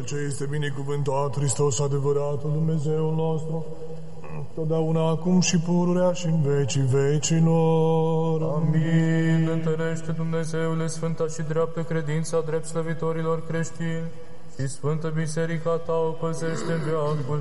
Cel ce este binecuvântat, Hristos adevăratul Dumnezeul nostru, totdeauna, acum și pururea și în vecii vecilor. Amin. Întărește, Dumnezeule, sfânta și dreaptă credința drept slăvitorilor creștini și Sfântă Biserica ta o păzește în veacul